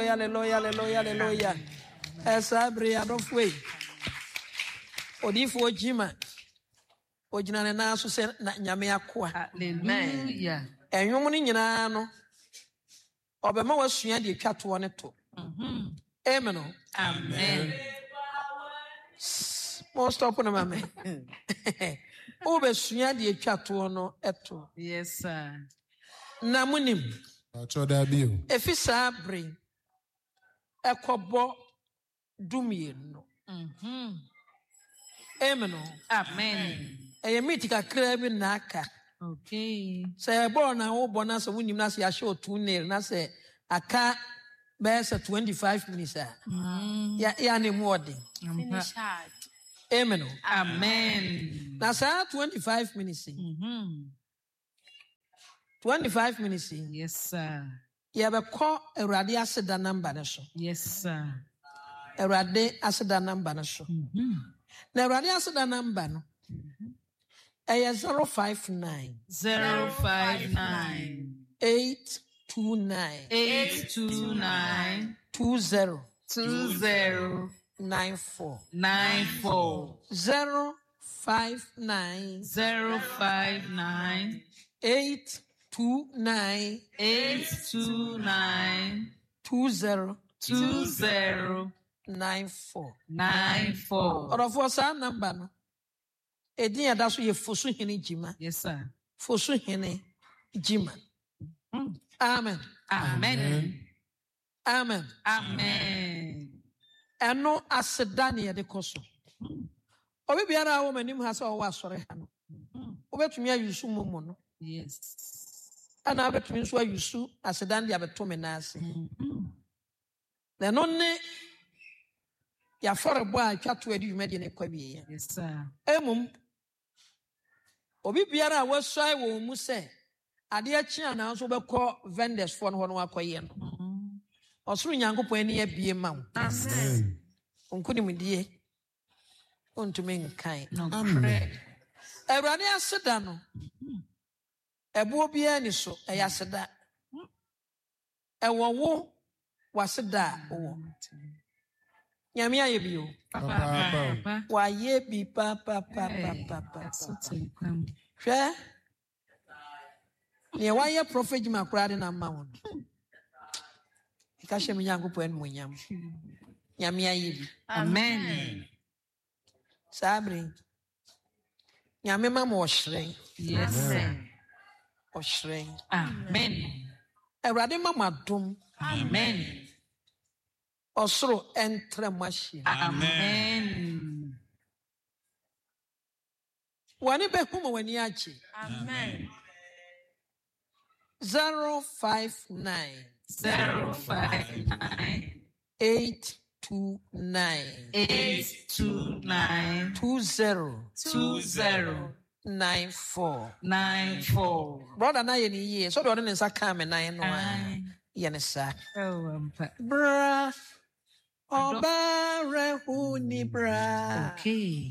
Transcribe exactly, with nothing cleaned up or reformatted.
hallelujah, hallelujah, hallelujah, hallelujah. Esabri adofwe. Odifo jima. Ojina na so se na nyame akoa. Hallelujah. Enwom ni nyina no. Obema wasua de twato ne to. Mhm. Amen. Amen. Most stop na mama. Obesua de twato no eto. Yes, sir. Na munim. Achoda bio. Efisa abre. Ekobo dumie no. Mhm. Amen. Amen. Eye miti kakra bi na aka. Okay. Say born na wo born na so wunim na se ya show two nail na say aka best twenty-five minutes. Mm. Ya ya ne muode. Finish hard. Amen. Amen. Na say twenty-five minutes. Mhm. twenty-five minutes. Yes, sir. Ya be call Awurade aseda number ne so. Yes, sir. Awurade aseda number ne so. Mhm. Na Awurade aseda number no. Eye zero five nine. zero five nine. eight two nine. eight two nine. two zero. two zero. nine four. nine four. zero five nine. zero five nine. eight two nine. eight two nine. two zero. two zero. nine four. nine four. Or for some number no. Edi ya daso ye fosu hene jima. Yes, sir. Fosu hene jima. Mm. Amen. Amen. Amen. Amen. Eno asedane ye de koso. Obi biara wo manim ha se o wa sore ha no. Obetumi ayusu momo no. Yes. Ana obetumi nso ayusu asedane de abeto me na ase. Na no ne ya fore bo a twato adi dwumade ne kwa biye. Yes, sir. Emum obi biara wasai wo mu se ade achi ana so bekọ vendors for no no akoye no. Osuru nyankopon ani abie ma wo. Amen. Onkunim die. Ontumi nkan. Amen. Awurade aseda no. Ebo bia ni so eya aseda. Ewo wo waseda wo. Nyame aye bi o. Papa. Wa ye bi papa papa papa. Hwe. Ne wa ye prophet ma kura de na ma wo. Ika hye me nyankopon mu nyam. Nyame aye bi. Amen. Sabri. Nyame ma mo hye. Yes, sir. Ohye. Amen. Awurade ma madom. Amen. Osoro entre machine. Amen. Wani be huma wani achi. Amen. zero five nine. zero five nine. eight two nine. eight two nine. two zero. two zero. nine four. nine four. Brother na ye ni ye. So do ne nsa ka me nine no. Ye ne sa. Oh, um, Bra. Oba rehu ni bra. okay.